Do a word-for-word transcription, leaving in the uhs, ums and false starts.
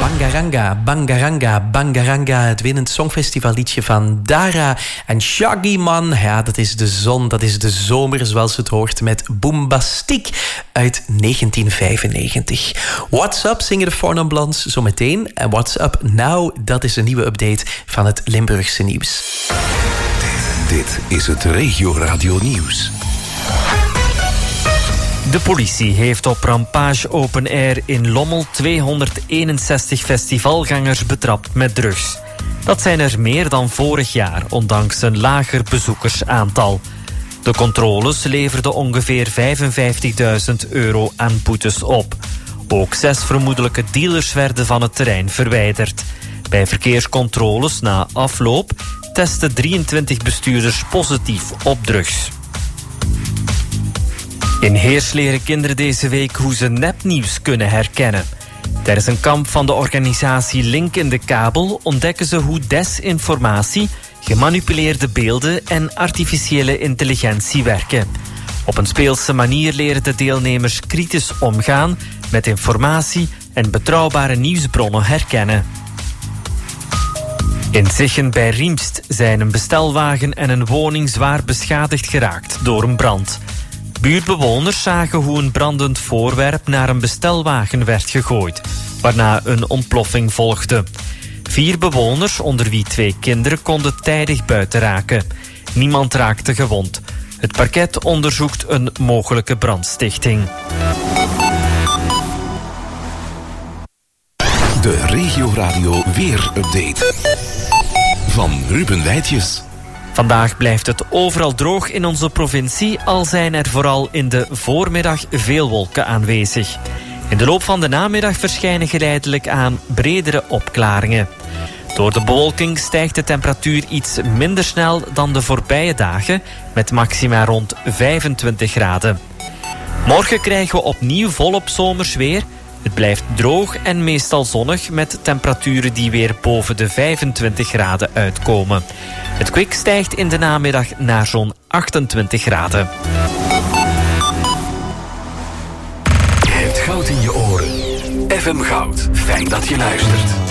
Bangaranga, Bangaranga, Bangaranga. Het winnend songfestivalliedje van Dara en Shaggy Man. Ja, dat is de zon, dat is de zomer, zoals het hoort, met Boombastiek uit negentien vijfennegentig. What's Up zingen de Four Non Blondes zometeen. En What's Up Now, dat is een nieuwe update van het Limburgse nieuws. Dit, dit is het Regio Radio Nieuws. De politie heeft op Rampage Open Air in Lommel tweehonderdeenenzestig festivalgangers betrapt met drugs. Dat zijn er meer dan vorig jaar, ondanks een lager bezoekersaantal. De controles leverden ongeveer vijfenvijftigduizend euro aan boetes op. Ook zes vermoedelijke dealers werden van het terrein verwijderd. Bij verkeerscontroles na afloop testen drieëntwintig bestuurders positief op drugs. In Heers leren kinderen deze week hoe ze nepnieuws kunnen herkennen. Tijdens een kamp van de organisatie Link in de Kabel ontdekken ze hoe desinformatie, gemanipuleerde beelden en artificiële intelligentie werken. Op een speelse manier leren de deelnemers kritisch omgaan met informatie en betrouwbare nieuwsbronnen herkennen. In Zichen bij Riemst zijn een bestelwagen en een woning zwaar beschadigd geraakt door een brand. Buurtbewoners zagen hoe een brandend voorwerp naar een bestelwagen werd gegooid, waarna een ontploffing volgde. Vier bewoners, onder wie twee kinderen, konden tijdig buiten raken. Niemand raakte gewond. Het parket onderzoekt een mogelijke brandstichting. De Regio Radio Weer-update van Ruben Wijtjes. Vandaag blijft het overal droog in onze provincie, al zijn er vooral in de voormiddag veel wolken aanwezig. In de loop van de namiddag verschijnen geleidelijk aan bredere opklaringen. Door de bewolking stijgt de temperatuur iets minder snel dan de voorbije dagen, met maxima rond vijfentwintig graden. Morgen krijgen we opnieuw volop zomers weer. Het blijft droog en meestal zonnig, met temperaturen die weer boven de vijfentwintig graden uitkomen. Het kwik stijgt in de namiddag naar zo'n achtentwintig graden. Je hebt goud in je oren. F M Goud. Fijn dat je luistert.